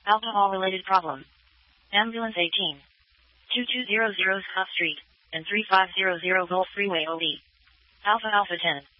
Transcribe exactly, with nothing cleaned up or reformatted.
Alcohol-related problem. Ambulance eighteen. two two zero zero Scott Street, and three five zero zero Gulf Freeway O E. Alpha Alpha ten.